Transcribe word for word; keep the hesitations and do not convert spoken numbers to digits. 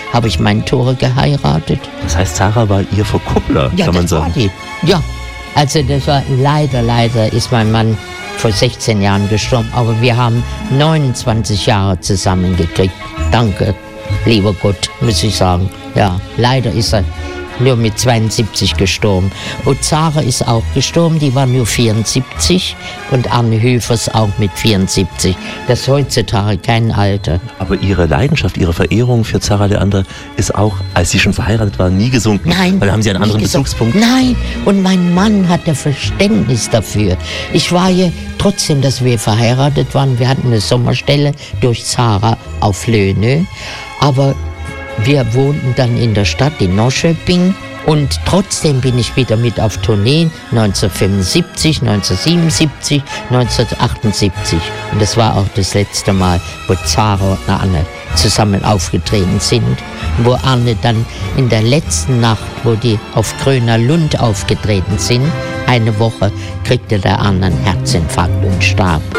habe ich meinen Tore geheiratet. Das heißt, Zara war Ihr Verkuppler, Ja, kann man das war sagen. die. Ja, also das war leider, leider ist mein Mann vor sechzehn Jahren gestorben, aber wir haben neunundzwanzig Jahre zusammengekriegt. Danke, lieber Gott, muss ich sagen. Ja, leider ist er nur mit zweiundsiebzig gestorben. Und Zara ist auch gestorben, die war nur vierundsiebzig und Arne Höfers auch mit vierundsiebzig. Das ist heutzutage kein Alter. Aber Ihre Leidenschaft, Ihre Verehrung für Zara Leander ist auch, als Sie schon verheiratet waren, nie gesunken. Nein. Weil da haben Sie einen anderen nicht gesagt. Bezugspunkt. Nein, und mein Mann hatte Verständnis dafür. Ich war ja, trotzdem, dass wir verheiratet waren, wir hatten eine Sommerstelle durch Zara auf Löhne, aber wir wohnten dann in der Stadt in Norrköping und trotzdem bin ich wieder mit auf Tourneen neunzehnhundertfünfundsiebzig, neunzehnhundertsiebenundsiebzig, neunzehnhundertachtundsiebzig. Und das war auch das letzte Mal, wo Zara und Arne zusammen aufgetreten sind. Wo Arne dann in der letzten Nacht, wo die auf Gröner Lund aufgetreten sind, eine Woche, kriegte der Arne einen Herzinfarkt und starb.